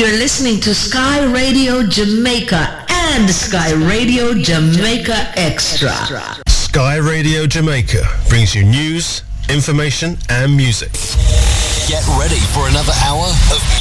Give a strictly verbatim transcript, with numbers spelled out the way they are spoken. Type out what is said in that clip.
You're listening to Sky Radio Jamaica and Sky Radio Jamaica Extra. Sky Radio Jamaica brings you news, information and music. Get ready for another hour of